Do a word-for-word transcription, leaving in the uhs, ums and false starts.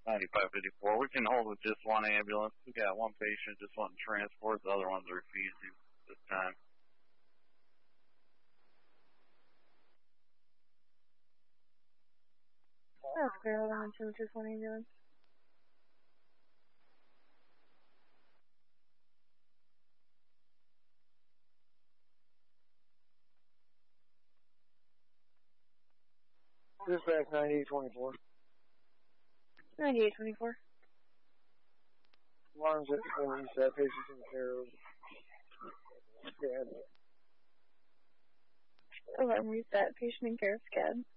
ninety-five fifty-four. We can hold with just one ambulance. We got one patient just wanting transport. The other ones are refusing this time. That's clear. Hold on to just one ambulance. Dispatch ninety-eight twenty-four. ninety-eight twenty-four. Alarms at twenty, that patient's in care of SCAD. Alarm reset. Patient in care of SCAD.